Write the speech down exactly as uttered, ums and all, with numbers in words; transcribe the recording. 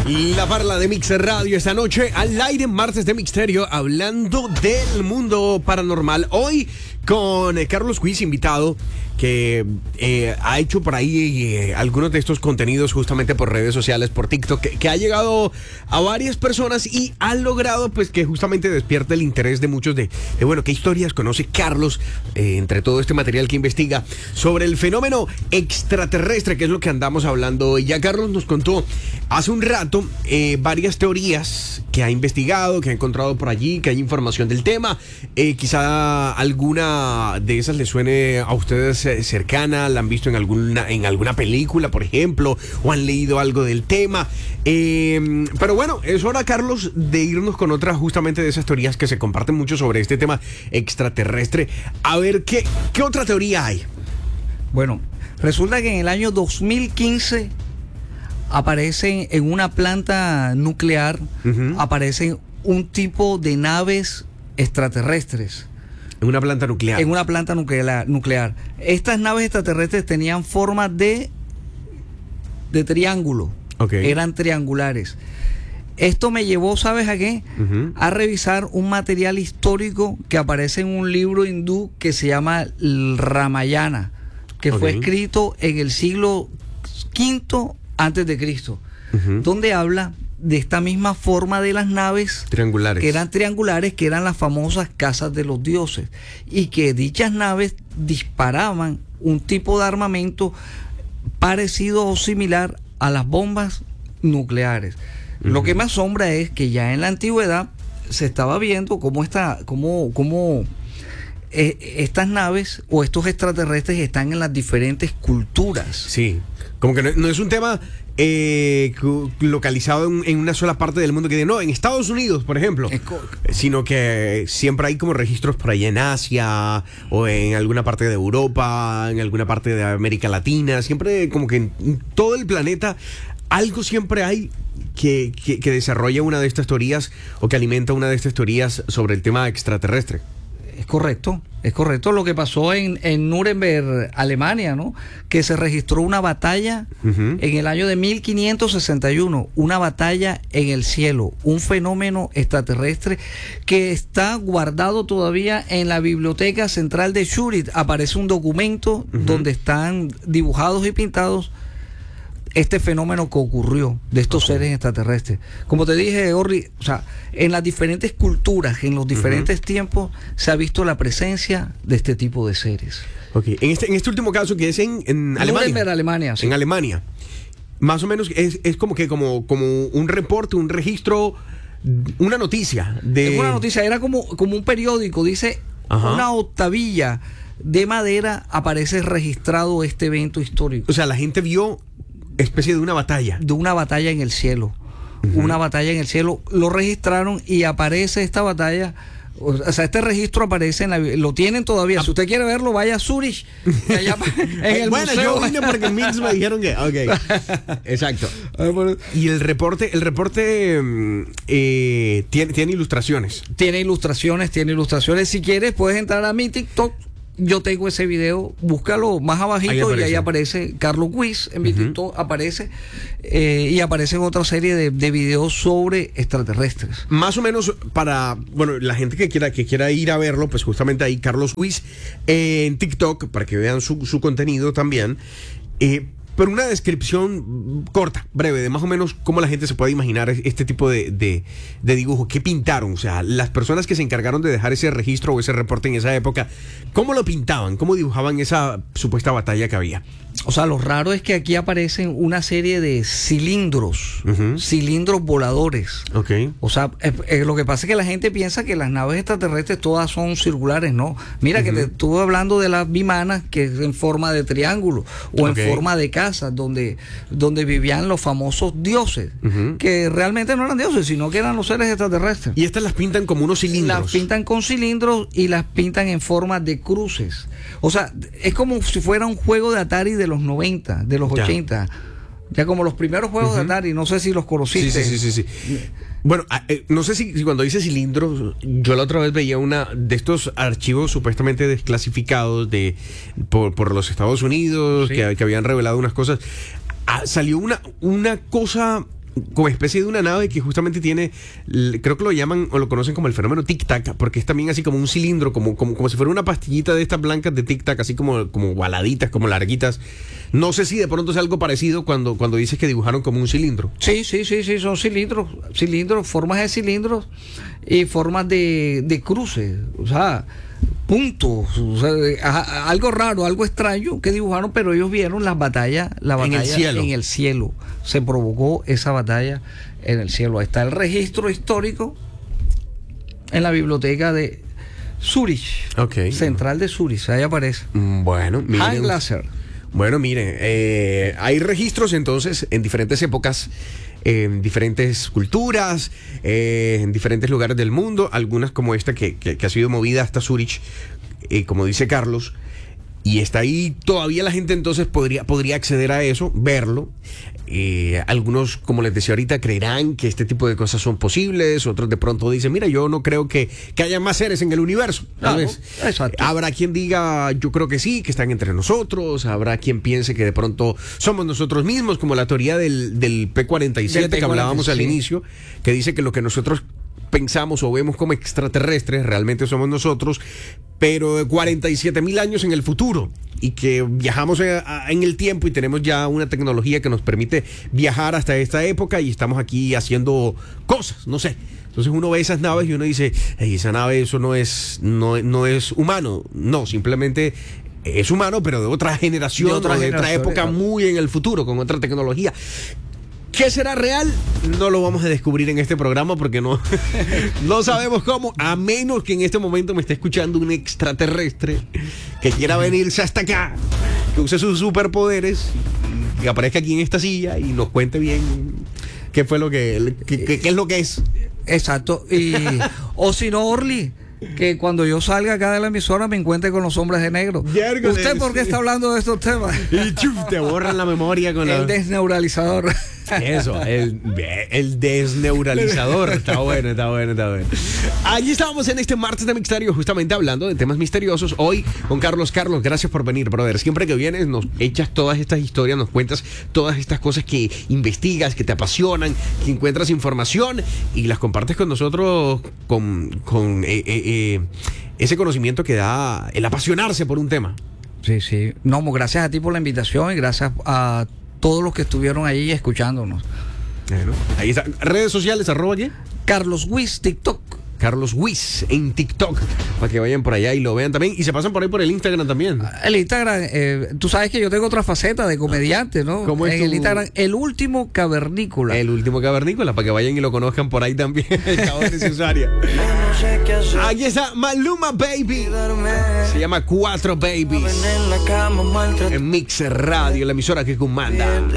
La parla de Mixer Radio esta noche al aire en martes de Misterio, hablando del mundo paranormal. Hoy con eh, Carlos Huiz, invitado, que eh, ha hecho por ahí eh, algunos de estos contenidos justamente por redes sociales, por TikTok, que, que ha llegado a varias personas y ha logrado pues que justamente despierte el interés de muchos de, de bueno, qué historias conoce Carlos eh, entre todo este material que investiga sobre el fenómeno extraterrestre, que es lo que andamos hablando hoy. Ya Carlos nos contó hace un rato eh, varias teorías que ha investigado, que ha encontrado por allí, que hay información del tema. Eh, quizá alguna de esas les suene a ustedes eh, cercana, la han visto en alguna, en alguna película, por ejemplo, o han leído algo del tema. Eh, pero bueno, es hora, Carlos, de irnos con otra justamente de esas teorías que se comparten mucho sobre este tema extraterrestre. A ver, ¿qué, qué otra teoría hay? Bueno, resulta que en el año dos mil quince aparecen en una planta nuclear, uh-huh. aparecen un tipo de naves extraterrestres. En una planta nuclear. En una planta nuclear. nuclear. Estas naves extraterrestres tenían forma de, de triángulo. Okay. Eran triangulares. Esto me llevó, ¿sabes a qué? Uh-huh. A revisar un material histórico que aparece en un libro hindú que se llama el Ramayana, que okay. fue escrito en el siglo quinto antes de Cristo, uh-huh. donde habla de esta misma forma de las naves triangulares, que eran triangulares, que eran las famosas casas de los dioses, y que dichas naves disparaban un tipo de armamento parecido o similar a las bombas nucleares. Uh-huh. Lo que me asombra es que ya en la antigüedad se estaba viendo cómo esta, cómo, cómo eh, estas naves o estos extraterrestres están en las diferentes culturas. Sí. Como que no, no es un tema eh, localizado en, en una sola parte del mundo, que no, en Estados Unidos, por ejemplo, sino que siempre hay como registros por allá en Asia o en alguna parte de Europa, en alguna parte de América Latina, siempre como que en todo el planeta algo siempre hay que, que, que desarrolla una de estas teorías o que alimenta una de estas teorías sobre el tema extraterrestre. Es correcto, es correcto lo que pasó en, en Nuremberg, Alemania, ¿no? Que se registró una batalla uh-huh. en el año de mil quinientos sesenta y uno, una batalla en el cielo, un fenómeno extraterrestre que está guardado todavía en la Biblioteca Central de Zúrich. Aparece un documento uh-huh. donde están dibujados y pintados este fenómeno que ocurrió de estos okay. seres extraterrestres. Como te dije, Orly, o sea, en las diferentes culturas, en los diferentes uh-huh. tiempos, se ha visto la presencia de este tipo de seres. Okay. En este, en este último caso, que es en, en Alemania. En Alemania, sí. En Alemania. Más o menos es, es como que como, como un reporte, un registro, una noticia de. Es una noticia, era como, como un periódico, dice uh-huh. una octavilla de madera aparece registrado este evento histórico. O sea, la gente vio especie de una batalla. De una batalla en el cielo. Uh-huh. Una batalla en el cielo. Lo registraron y aparece esta batalla. O sea, este registro aparece en la, lo tienen todavía. Si usted quiere verlo, vaya a Zúrich. Allá, en el bueno, museo. yo vine porque en Mix me dijeron que. Ok. Exacto. Y el reporte, el reporte eh, tiene, tiene ilustraciones. Tiene ilustraciones, tiene ilustraciones. Si quieres, puedes entrar a mi TikTok. Yo tengo ese video, búscalo más abajito ahí y ahí aparece Carlos Huiz, en mi uh-huh. TikTok aparece, eh, y aparecen otra serie de, de videos sobre extraterrestres. Más o menos para, bueno, la gente que quiera, que quiera ir a verlo, pues justamente ahí Carlos Huiz eh, en TikTok, para que vean su, su contenido también. Eh, Pero una descripción corta, breve, de más o menos cómo la gente se puede imaginar este tipo de, de, de dibujo. ¿Qué pintaron? O sea, las personas que se encargaron de dejar ese registro o ese reporte en esa época, ¿cómo lo pintaban? ¿Cómo dibujaban esa supuesta batalla que había? O sea, lo raro es que aquí aparecen una serie de cilindros, uh-huh. cilindros voladores. Okay. O sea, eh, eh, lo que pasa es que la gente piensa que las naves extraterrestres todas son circulares, ¿no? Mira, uh-huh. que te estuve hablando de las bimanas, que es en forma de triángulo o okay. en forma de casa, donde, donde vivían los famosos dioses, uh-huh. que realmente no eran dioses, sino que eran los seres extraterrestres. Y estas las pintan como unos cilindros. Las pintan con cilindros y las pintan en forma de cruces. O sea, es como si fuera un juego de Atari de los noventa, de los ya. ochenta. Ya como los primeros juegos uh-huh. de Atari, no sé si los conociste. Sí, sí, sí, sí, sí. Bueno, eh, no sé si, si cuando dice cilindros, yo la otra vez veía una de estos archivos supuestamente desclasificados de por, por los Estados Unidos, sí. que, que habían revelado unas cosas. Ah, salió una, una cosa como especie de una nave que justamente tiene, creo que lo llaman o lo conocen como el fenómeno tic-tac, porque es también así como un cilindro, como, como, como si fuera una pastillita de estas blancas de tic-tac, así como, como baladitas, como larguitas. No sé si de pronto es algo parecido cuando, cuando dices que dibujaron como un cilindro. Sí, sí, sí, sí, son cilindros, cilindros, formas de cilindros y formas de, de cruces, o sea, puntos, o sea, a, algo raro, algo extraño que dibujaron, pero ellos vieron las batallas, la batalla en el cielo. En el cielo. Se provocó esa batalla en el cielo. Ahí está el registro histórico en la biblioteca de Zurich, okay. Central de Zurich, ahí aparece. Bueno, miren. Hans Glasser. Bueno, miren, eh, hay registros entonces en diferentes épocas, en diferentes culturas, eh, en diferentes lugares del mundo, algunas como esta que, que, que ha sido movida hasta Zurich, eh, como dice Carlos, y está ahí, todavía la gente entonces podría, podría acceder a eso, verlo. Eh, algunos, como les decía ahorita, creerán que este tipo de cosas son posibles, otros de pronto dicen, mira, yo no creo que, que haya más seres en el universo. Claro, exacto. Habrá quien diga, yo creo que sí, que están entre nosotros, habrá quien piense que de pronto somos nosotros mismos, como la teoría del, del P cuarenta y siete que hablábamos al inicio, que dice que lo que nosotros pensamos o vemos como extraterrestres realmente somos nosotros, pero cuarenta y siete mil años en el futuro, y que viajamos en el tiempo y tenemos ya una tecnología que nos permite viajar hasta esta época y estamos aquí haciendo cosas, no sé. Entonces uno ve esas naves y uno dice, hey, esa nave, eso no es, no, no es humano. No, simplemente es humano, pero de otra generación, de otra, de otra época, muy en el futuro, con otra tecnología. ¿Qué será real? No lo vamos a descubrir en este programa porque no, no sabemos cómo, a menos que en este momento me esté escuchando un extraterrestre que quiera venirse hasta acá, que use sus superpoderes, que aparezca aquí en esta silla y nos cuente bien qué fue lo que, qué, qué, qué es lo que es. Exacto. Y, o si no, Orly, que cuando yo salga acá de la emisora me encuentre con los hombres de negro. Yércoles. ¿Usted por qué está hablando de estos temas? Y chuf, te borran la memoria con el la... desneuralizador. Eso, el, el desneuralizador. Está bueno, está bueno, está bueno. Allí estábamos en este martes de Misterio, justamente hablando de temas misteriosos. Hoy con Carlos. Carlos, gracias por venir, brother. Siempre que vienes nos echas todas estas historias, nos cuentas todas estas cosas que investigas, que te apasionan, que encuentras información y las compartes con nosotros con, con eh, eh, eh, ese conocimiento que da el apasionarse por un tema. Sí, sí. No, gracias a ti por la invitación y gracias a todos los que estuvieron ahí escuchándonos. Bueno, ahí está. Redes sociales, arroba qué? Carlos Wiz, TikTok. Carlos Wiz en TikTok, para que vayan por allá y lo vean también. Y se pasan por ahí por el Instagram también. El Instagram, eh, tú sabes que yo tengo otra faceta de comediante, ¿no? ¿Cómo es en tu... el Instagram, El Último Cavernícola. El Último Cavernícola, para que vayan y lo conozcan por ahí también. Necesaria. Aquí está Maluma Baby. Se llama Cuatro Babies. En Mix Radio, la emisora que comanda.